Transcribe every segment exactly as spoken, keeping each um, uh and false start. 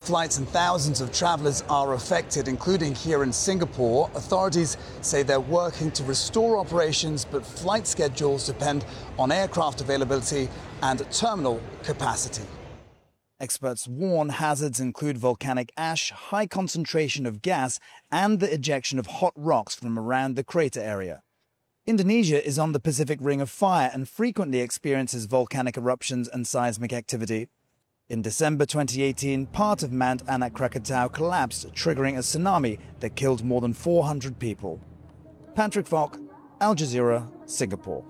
flights and thousands of travellers are affected, including here in Singapore. Authorities say they're working to restore operations, but flight schedules depend on aircraft availability and terminal capacity. Experts warn hazards include volcanic ash, high concentration of gas, and the ejection of hot rocks from around the crater area. Indonesia is on the Pacific Ring of Fire and frequently experiences volcanic eruptions and seismic activity. In December twenty eighteen, part of Mount Anak Krakatau collapsed, triggering a tsunami that killed more than four hundred people. Patrick Falk, Al Jazeera, Singapore.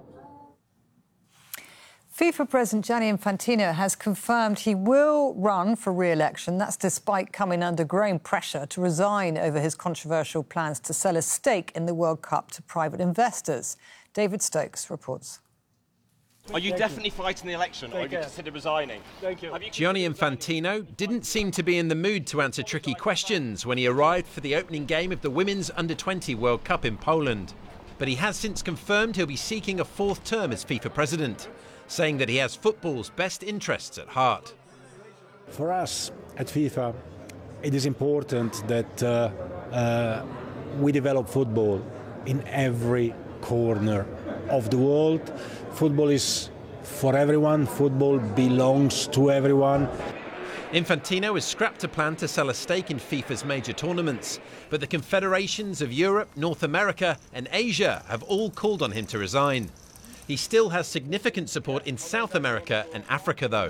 FIFA President Gianni Infantino has confirmed he will run for re-election. That's despite coming under growing pressure to resign over his controversial plans to sell a stake in the World Cup to private investors. David Stokes reports. Are you definitely fighting the election, or have you considered resigning? Thank you. Gianni Infantino didn't seem to be in the mood to answer tricky questions when he arrived for the opening game of the Women's under twenty World Cup in Poland. But he has since confirmed he'll be seeking a fourth term as FIFA president, saying that he has football's best interests at heart. For us at FIFA, it is important that uh, uh, we develop football in every corner of the world. Football is for everyone. Football belongs to everyone. Infantino has scrapped a plan to sell a stake in FIFA's major tournaments, but the confederations of Europe, North America and Asia have all called on him to resign. He still has significant support in South America and Africa, though.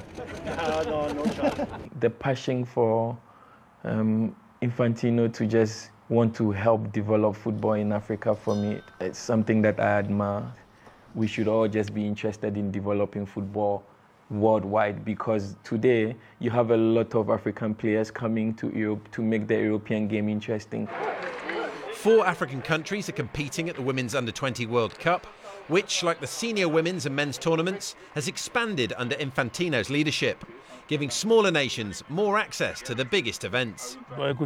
The passion for um, Infantino to just want to help develop football in Africa, for me, it's something that I admire. We should all just be interested in developing football worldwide, because today you have a lot of African players coming to Europe to make the European game interesting. Four African countries are competing at the Women's under twenty World Cup, which, like the senior women's and men's tournaments, has expanded under Infantino's leadership, giving smaller nations more access to the biggest events.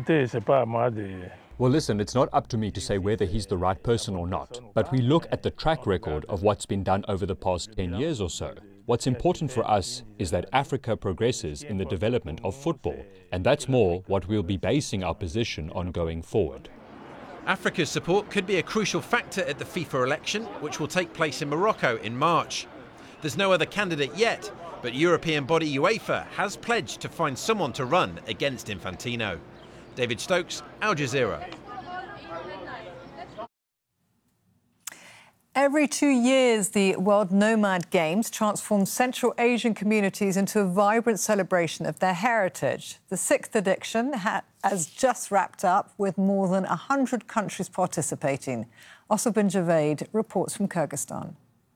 Well, listen, it's not up to me to say whether he's the right person or not, but we look at the track record of what's been done over the past ten years or so. What's important for us is that Africa progresses in the development of football, and that's more what we'll be basing our position on going forward. Africa's support could be a crucial factor at the FIFA election, which will take place in Morocco in March. There's no other candidate yet, but European body UEFA has pledged to find someone to run against Infantino. David Stokes, Al Jazeera. Every two years, the World Nomad Games transform Central Asian communities into a vibrant celebration of their heritage. The sixth edition ha- has just wrapped up, with more than one hundred countries participating. Osser bin Javed reports from Kyrgyzstan.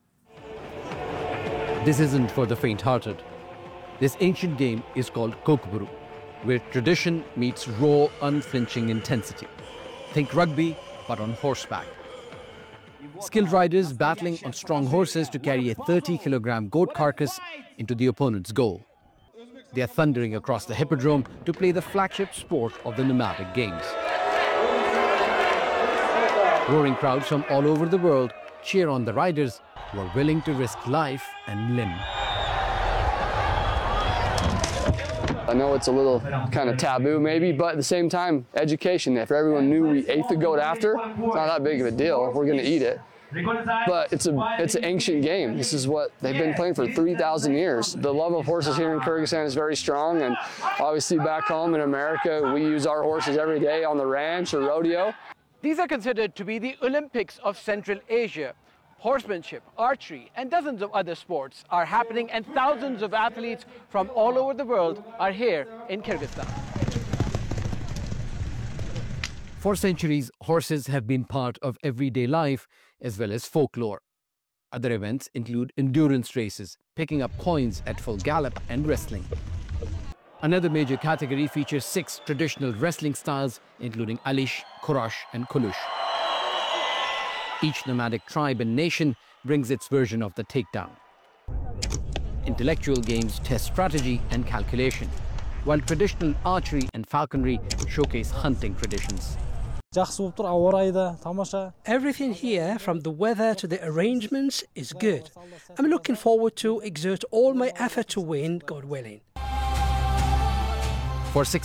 This isn't for the faint-hearted. This ancient game is called Kokburu, where tradition meets raw, unflinching intensity. Think rugby, but on horseback. Skilled riders battling on strong horses to carry a thirty kilogram goat carcass into the opponent's goal. They are thundering across the hippodrome to play the flagship sport of the nomadic games. Roaring crowds from all over the world cheer on the riders who are willing to risk life and limb. I know it's a little kind of taboo maybe, but at the same time, education. If everyone knew we ate the goat after, it's not that big of a deal. We're going to eat it. But it's a it's an ancient game. This is what they've been playing for three thousand years. The love of horses here in Kyrgyzstan is very strong, and obviously back home in America, we use our horses every day on the ranch or rodeo. These are considered to be the Olympics of Central Asia. Horsemanship, archery, and dozens of other sports are happening, and thousands of athletes from all over the world are here in Kyrgyzstan. For centuries, horses have been part of everyday life as well as folklore. Other events include endurance races, picking up coins at full gallop, and wrestling. Another major category features six traditional wrestling styles, including Alish, Kurash, and Kulush. Each nomadic tribe and nation brings its version of the takedown. Intellectual games test strategy and calculation, while traditional archery and falconry showcase hunting traditions. Everything here, from the weather to the arrangements, is good. I'm looking forward to exert all my effort to win, God willing. For six